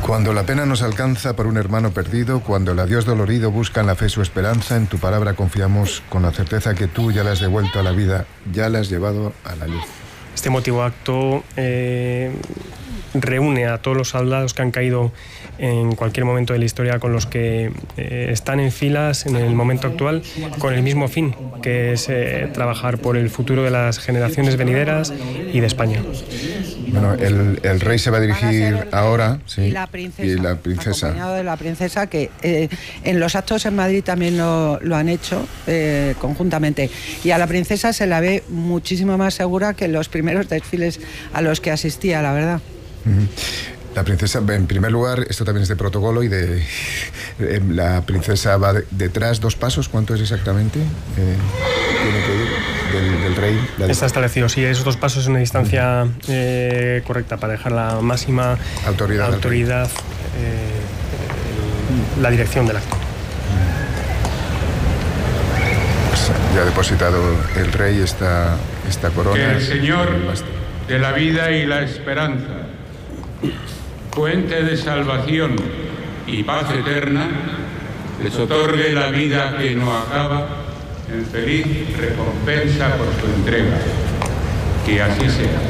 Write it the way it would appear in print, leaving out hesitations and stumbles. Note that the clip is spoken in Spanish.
Cuando la pena nos alcanza por un hermano perdido, cuando el adiós dolorido busca en la fe su esperanza, en tu palabra confiamos con la certeza que tú ya la has devuelto a la vida, ya la has llevado a la luz. Este emotivo acto reúne a todos los soldados que han caído en cualquier momento de la historia, con los que están en filas en el momento actual, con el mismo fin, que es trabajar por el futuro de las generaciones venideras y de España. Bueno, el rey se va a dirigir ahora, sí, y la princesa. Acompañado de la princesa, que en los actos en Madrid también lo han hecho conjuntamente. Y a la princesa se la ve muchísimo más segura que en los primeros desfiles a los que asistía, la verdad. La princesa, en primer lugar, esto también es de protocolo, y la princesa va detrás 2 pasos. ¿Cuánto es exactamente? Tiene que ir del rey. Está establecido, sí, esos 2 pasos es una distancia correcta para dejar la máxima autoridad la dirección del acto. Pues ya ha depositado el rey esta corona. Que el Señor de la vida y la esperanza, fuente de salvación y paz eterna, les otorgue la vida que no acaba en feliz recompensa por su entrega. Que así sea.